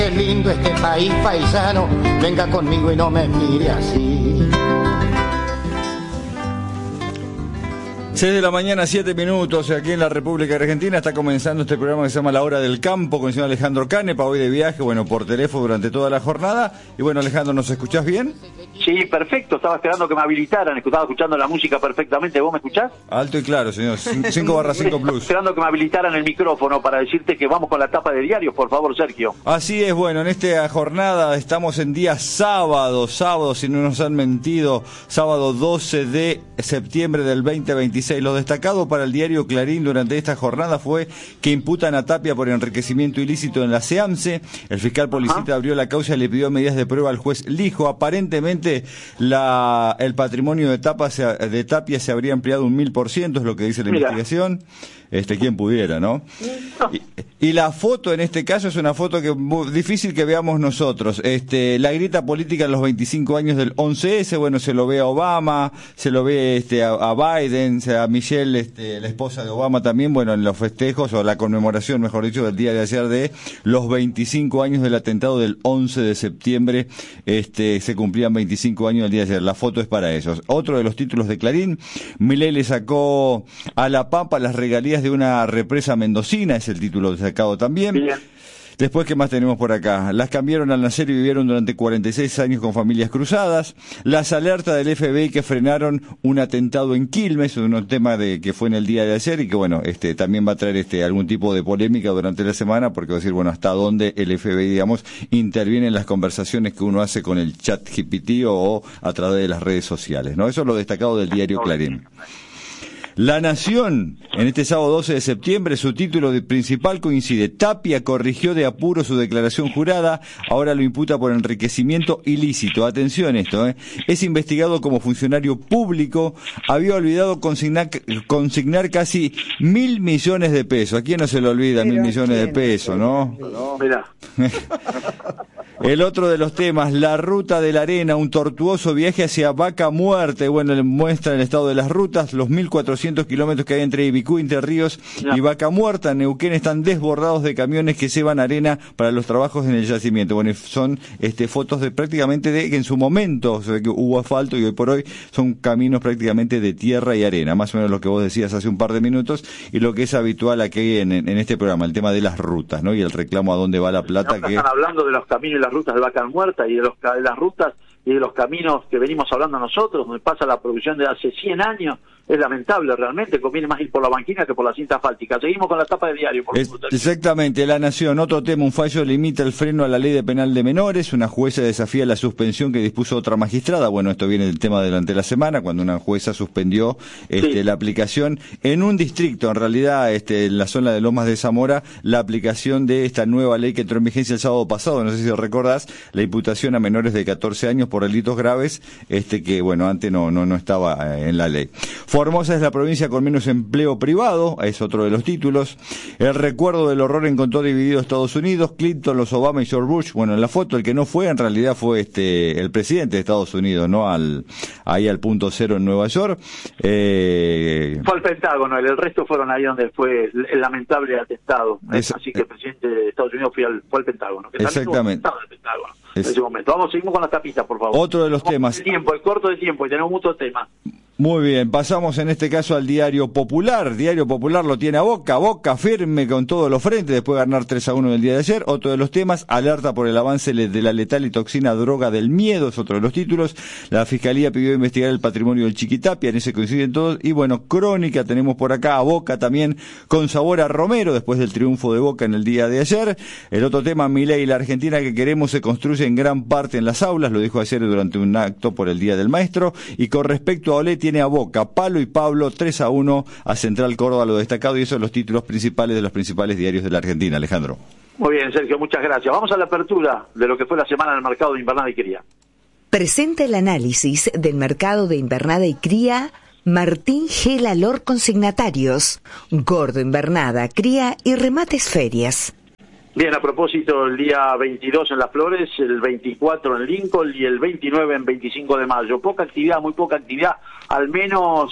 Qué lindo este país, paisano, venga conmigo y no me mire así. 6 de la mañana, 7 minutos, aquí en la República Argentina está comenzando este programa que se llama La Hora del Campo con el señor Alejandro Canepa, hoy de viaje, bueno, por teléfono durante toda la jornada. Y bueno, Alejandro, ¿nos escuchás bien? Sí, perfecto, estaba esperando que me habilitaran, estaba escuchando la música perfectamente, ¿vos me escuchás? Alto y claro, señor, 5/5 Plus. Esperando que me habilitaran el micrófono para decirte que vamos con la tapa de diario, por favor, Sergio. Así es, bueno, en esta jornada estamos en día sábado, si no nos han mentido, sábado 12 de septiembre del 2026. Lo destacado para el diario Clarín durante esta jornada fue que imputan a Tapia por enriquecimiento ilícito en la SEAMSE. El fiscal Policita abrió la causa y le pidió medidas de prueba al juez Lijo. Aparentemente el patrimonio de Tapia se habría ampliado un 1000%, es lo que dice la investigación. Quien pudiera, ¿no? Y la foto en este caso es una foto que difícil que veamos nosotros. La grita política en los 25 años del 11S, bueno, se lo ve a Obama, se lo ve a Biden, a Michelle, la esposa de Obama también, bueno, en los festejos o la conmemoración, mejor dicho, del día de ayer de los 25 años del atentado del 11 de septiembre, se cumplían 25 años del día de ayer. La foto es para ellos. Otro de los títulos de Clarín, Milei le sacó a la Pampa las regalías de una represa mendocina, es el título sacado también. Bien. Después, ¿qué más tenemos por acá? Las cambiaron al nacer y vivieron durante 46 años con familias cruzadas. Las alertas del FBI que frenaron un atentado en Quilmes, un tema que fue en el día de ayer y que, bueno, también va a traer algún tipo de polémica durante la semana, porque va a decir, bueno, hasta dónde el FBI, digamos, interviene en las conversaciones que uno hace con el chat GPT o a través de las redes sociales, ¿no? Eso es lo destacado del diario Clarín. La Nación, en este sábado 12 de septiembre, su título principal coincide. Tapia corrigió de apuro su declaración jurada, ahora lo imputa por enriquecimiento ilícito. Atención esto, es investigado como funcionario público, había olvidado consignar casi 1.000 millones de pesos. ¿A quién no se le olvida 1.000 millones de pesos, no? Mirá. El otro de los temas, la ruta de la arena, un tortuoso viaje hacia Vaca Muerta. Bueno, muestra el estado de las rutas, los 1.400 kilómetros que hay entre Ibicú, Entre Ríos y Vaca Muerta. Neuquén están desbordados de camiones que llevan arena para los trabajos en el yacimiento. Bueno, son fotos de prácticamente de que en su momento que hubo asfalto y hoy por hoy son caminos prácticamente de tierra y arena. Más o menos lo que vos decías hace un par de minutos y lo que es habitual aquí en este programa, el tema de las rutas, ¿no? Y el reclamo a dónde va la plata. No, están hablando de los caminos y las rutas de Vaca Muerta y de las rutas y de los caminos que venimos hablando nosotros, donde pasa la producción de hace 100 años. Es lamentable, realmente, conviene más ir por la banquina que por la cinta asfáltica. Seguimos con la tapa de diario, por favor. Exactamente, La Nación, otro tema, un fallo limita el freno a la ley de penal de menores, una jueza desafía la suspensión que dispuso otra magistrada. Bueno, esto viene del tema durante la semana, cuando una jueza suspendió la aplicación en un distrito, en realidad, en la zona de Lomas de Zamora, la aplicación de esta nueva ley que entró en vigencia el sábado pasado, no sé si recordás, la imputación a menores de 14 años por delitos graves, que, bueno, antes no estaba en la ley. Formosa es la provincia con menos empleo privado, es otro de los títulos. El recuerdo del horror encontró dividido a Estados Unidos, Clinton, los Obama y George Bush. Bueno, en la foto el que no fue en realidad fue el presidente de Estados Unidos, ¿no? Ahí al punto cero en Nueva York. Fue al Pentágono, el resto fueron ahí donde fue el lamentable atentado. Así que el presidente de Estados Unidos fue al Pentágono. Exactamente. En ese momento. Seguimos con las tapitas, por favor. Otro de los temas. El corto de tiempo, y tenemos muchos temas. Muy bien, pasamos en este caso al Diario Popular. Diario Popular lo tiene a Boca firme con todos los frentes, después de ganar 3-1 en el día de ayer. Otro de los temas, alerta por el avance de la letal y toxina droga del miedo, es otro de los títulos. La Fiscalía pidió investigar el patrimonio del Chiquitapia, en ese coinciden todos. Y bueno, crónica tenemos por acá a Boca también con sabor a Romero, después del triunfo de Boca en el día de ayer. El otro tema, Milei y la Argentina que queremos se construye en gran parte en las aulas, lo dijo ayer durante un acto por el Día del Maestro. Y con respecto a Olé, tiene a Boca, Palo y Pablo, 3-1 a Central Córdoba, lo destacado, y esos son los títulos principales de los principales diarios de la Argentina. Alejandro. Muy bien, Sergio, muchas gracias. Vamos a la apertura de lo que fue la semana del mercado de invernada y cría. Presenta el análisis del mercado de invernada y cría Martín G. Lalor, consignatarios, Gordo, Invernada, Cría y Remates Ferias. Bien, a propósito, el día 22 en Las Flores, el 24 en Lincoln y el 29 en 25 de mayo. Poca actividad, muy poca actividad, al menos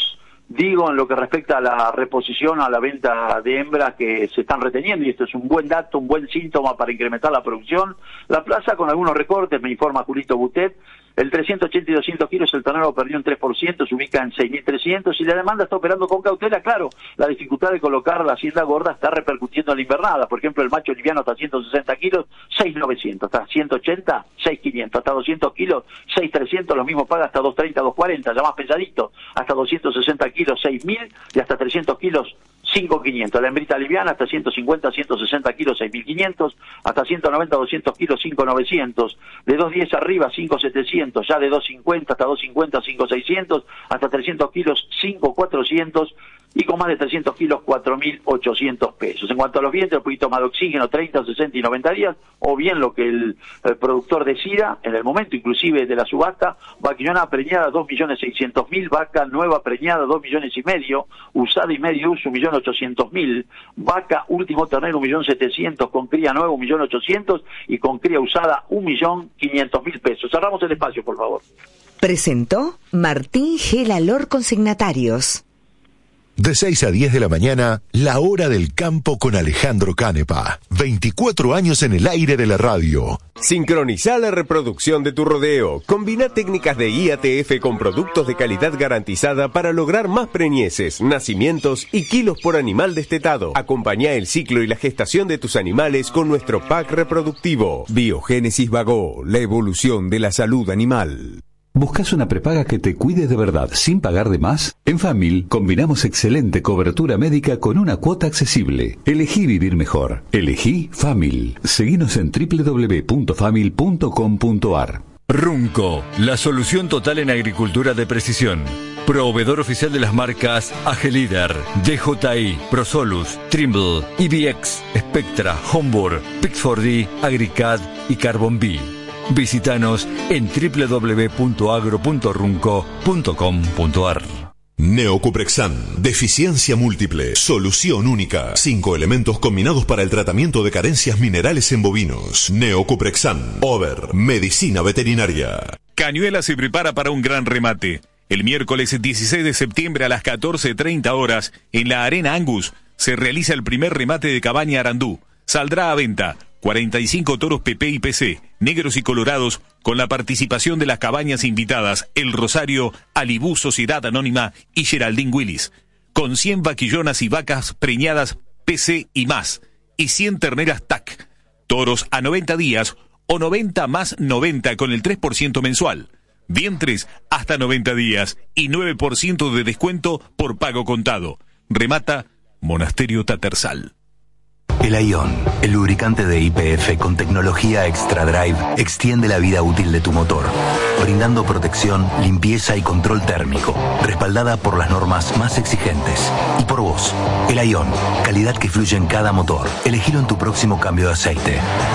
Digo, en lo que respecta a la reposición, a la venta de hembras que se están reteniendo, y esto es un buen dato, un buen síntoma para incrementar la producción. La plaza con algunos recortes, me informa Julito Butet, el 380 y 200 kilos el ternero perdió un 3%, se ubica en 6.300 y la demanda está operando con cautela. Claro, la dificultad de colocar la hacienda gorda está repercutiendo en la invernada. Por ejemplo, el macho liviano hasta 160 kilos, 6.900, hasta 180, 6.500, hasta 200 kilos, 6.300, lo mismo paga hasta 2.30, 2.40, ya más pesadito, hasta 260 kilos, 6.000 y hasta 300 kilos, 5.500, la hembrita liviana hasta 150, 160 kilos, 6.500, hasta 190, 200 kilos, 5.900, de 2.10 arriba, 5.700, ya de 2.50 hasta 2.50, 5.600, hasta 300 kilos, 5.400, y con más de 300 kilos, 4.800 pesos. En cuanto a los vientres, un poquito más de oxígeno, 30, 60 y 90 días, o bien lo que el productor decida, en el momento inclusive de la subasta, vaquillona preñada, 2.600.000, vaca nueva preñada, 2,5 millones, usada y medio uso, 1.800.000, vaca último ternero, 1.700.000, con cría nueva, 1.800.000, y con cría usada, 1.500.000 pesos. Cerramos el espacio, por favor. Presentó Martín Gela Lor Consignatarios. De 6 a 10 de la mañana, La Hora del Campo con Alejandro Canepa. 24 años en el aire de la radio. Sincroniza la reproducción de tu rodeo. Combina técnicas de IATF con productos de calidad garantizada para lograr más preñeces, nacimientos y kilos por animal destetado. Acompañá el ciclo y la gestación de tus animales con nuestro pack reproductivo. Biogénesis Vago, la evolución de la salud animal. ¿Buscas una prepaga que te cuide de verdad sin pagar de más? En Famil combinamos excelente cobertura médica con una cuota accesible. Elegí vivir mejor. Elegí Famil. Seguinos en www.famil.com.ar. Runco, la solución total en agricultura de precisión. Proveedor oficial de las marcas Agelider, DJI, Prosolus, Trimble, EBX, Spectra, Homburg, Pix4D, Agricad y Carbon B. Visítanos en www.agro.runco.com.ar. Neocuprexan, deficiencia múltiple, solución única. 5 elementos combinados para el tratamiento de carencias minerales en bovinos. Neocuprexan, Over, medicina veterinaria. Cañuelas se prepara para un gran remate. El miércoles 16 de septiembre a las 14:30 horas, en la Arena Angus, se realiza el primer remate de Cabaña Arandú. Saldrá a venta 45 toros PP y PC, negros y colorados, con la participación de las cabañas invitadas El Rosario, Alibú Sociedad Anónima y Geraldine Willis, con 100 vaquillonas y vacas preñadas PC y más, y 100 terneras TAC, toros a 90 días o 90 más 90 con el 3% mensual, vientres hasta 90 días y 9% de descuento por pago contado. Remata Monasterio Tatersal. El Ion, el lubricante de YPF con tecnología Extra Drive, extiende la vida útil de tu motor, brindando protección, limpieza y control térmico, respaldada por las normas más exigentes. Y por vos, el Ion, calidad que fluye en cada motor. Elegilo en tu próximo cambio de aceite.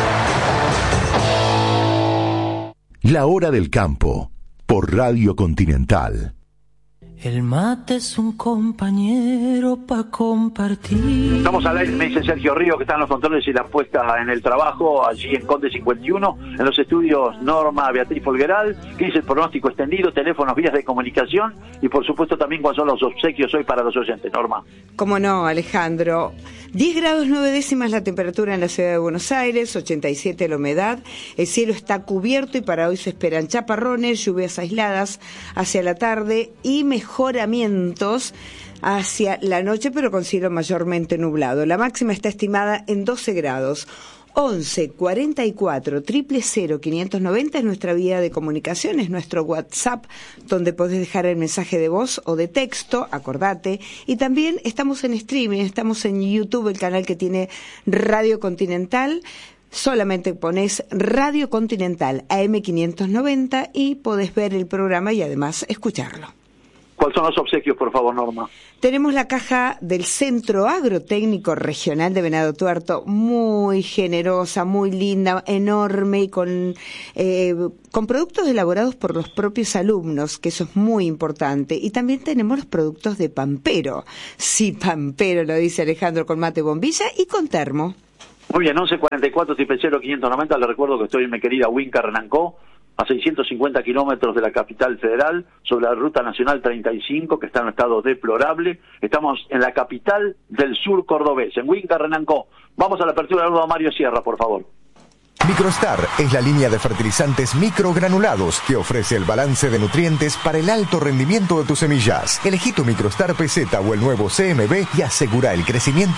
La Hora del Campo, por Radio Continental. El mate es un compañero para compartir. Estamos al aire, me dice Sergio Río, que está en los controles y la puesta en el trabajo, allí en Conde 51, en los estudios Norma Beatriz Folgueral, que dice el pronóstico extendido, teléfonos, vías de comunicación, y por supuesto también cuáles son los obsequios hoy para los oyentes. Norma. Cómo no, Alejandro. 10 grados 9 décimas la temperatura en la ciudad de Buenos Aires, 87 la humedad, el cielo está cubierto y para hoy se esperan chaparrones, lluvias aisladas hacia la tarde y mejoramientos hacia la noche, pero con cielo mayormente nublado. La máxima está estimada en 12 grados. 11 44 000 590 es nuestra vía de comunicación, es nuestro WhatsApp, donde podés dejar el mensaje de voz o de texto, acordate. Y también estamos en streaming, estamos en YouTube, el canal que tiene Radio Continental. Solamente pones Radio Continental AM590 y podés ver el programa y además escucharlo. ¿Cuáles son los obsequios, por favor, Norma? Tenemos la caja del Centro Agrotécnico Regional de Venado Tuerto, muy generosa, muy linda, enorme y con productos elaborados por los propios alumnos, que eso es muy importante. Y también tenemos los productos de Pampero. Sí, Pampero, lo dice Alejandro, con mate bombilla y con termo. Muy bien, 11 44 590. Le recuerdo que estoy en mi querida Winca Renancó, a 650 kilómetros de la capital federal, sobre la Ruta Nacional 35, que está en un estado deplorable. Estamos en la capital del sur cordobés, en Huinca, Renancó. Vamos a la apertura de Mario Sierra, por favor. Microstar es la línea de fertilizantes microgranulados que ofrece el balance de nutrientes para el alto rendimiento de tus semillas. Elegí tu Microstar PZ o el nuevo CMB y asegura el crecimiento